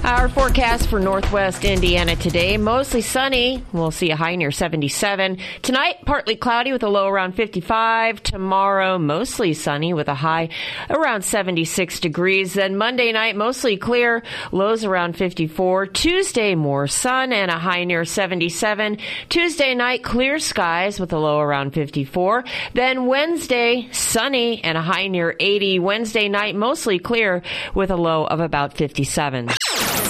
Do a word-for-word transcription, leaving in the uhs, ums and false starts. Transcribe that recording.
Our forecast for Northwest Indiana today, mostly sunny. We'll see a high near seventy-seven. Tonight, partly cloudy with a low around fifty-five. Tomorrow, mostly sunny with a high around seventy-six degrees. Then Monday night, mostly clear, lows around fifty-four. Tuesday, more sun and a high near seventy-seven. Tuesday night, clear skies with a low around fifty-four. Then Wednesday, sunny and a high near eighty. Wednesday night, mostly clear with a low of about fifty-seven.